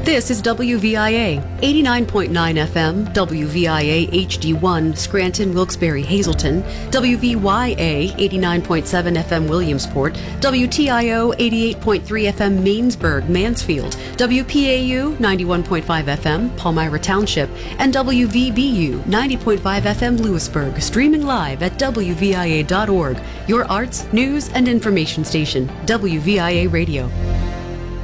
This is WVIA 89.9 FM, WVIA HD1, Scranton, Wilkes-Barre, Hazleton, WVYA 89.7 FM, Williamsport, WTIO 88.3 FM, Mainsburg, Mansfield, WPAU 91.5 FM, Palmyra Township, and WVBU 90.5 FM, Lewisburg, streaming live at WVIA.org, your arts, news, and information station, WVIA Radio.